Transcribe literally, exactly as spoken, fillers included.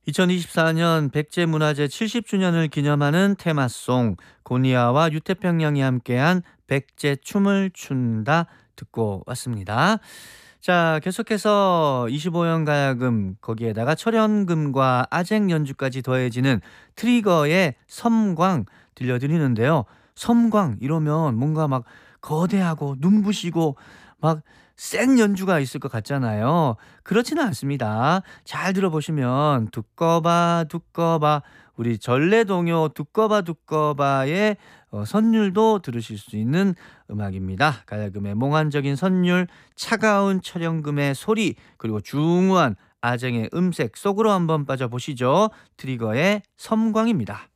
이천이십사 년 백제문화재 칠십 주년을 기념하는 테마송 고니아와 유태평양이 함께한 백제 춤을 춘다 듣고 왔습니다. 자, 계속해서 이십오 년 가야금 거기에다가 철연금과 아쟁 연주까지 더해지는 트리거의 섬광 들려드리는데요. 섬광 이러면 뭔가 막 거대하고 눈부시고 막 센 연주가 있을 것 같잖아요. 그렇지는 않습니다. 잘 들어보시면 두꺼바 두꺼바 우리 전래동요 두꺼바 두꺼바의 어, 선율도 들으실 수 있는 음악입니다. 가야금의 몽환적인 선율, 차가운 철연금의 소리, 그리고 중후한 아쟁의 음색 속으로 한번 빠져보시죠. 트리거의 섬광입니다.